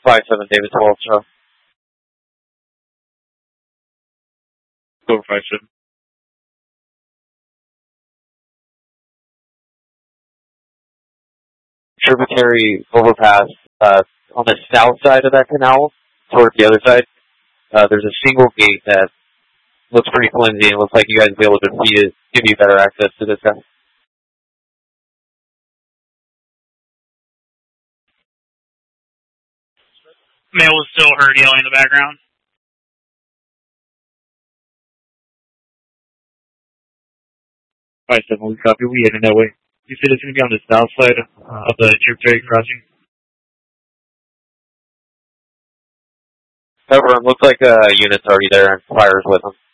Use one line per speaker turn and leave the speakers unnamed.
5-7, David 12, so.
Over 5-7.
Tributary overpass on the south side of that canal, towards the other side. There's a single gate that looks pretty flimsy and looks like you guys will be able to defeat it, give you better access to this guy.
Male was still heard yelling in the background.
Alright, 7, we copy. We heading that way. You said it's going to be on the south side of the tributary crossing?
However, it looks like a unit's already there and fires with them.